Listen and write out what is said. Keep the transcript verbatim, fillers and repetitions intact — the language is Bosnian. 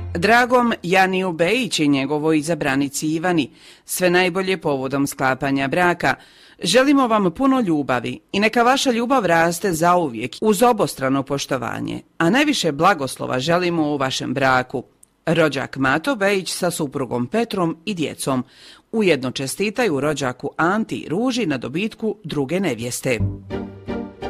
Dragom Janiju Bejić i njegovoj izabranici Ivani, sve najbolje povodom sklapanja braka. Želimo vam puno ljubavi i neka vaša ljubav raste zauvijek uz obostrano poštovanje, a najviše blagoslova želimo u vašem braku. Rođak Mato Bejić sa suprugom Petrom i djecom. Ujedno čestitaju rođaku Anti i Ruži na dobitku druge nevjeste.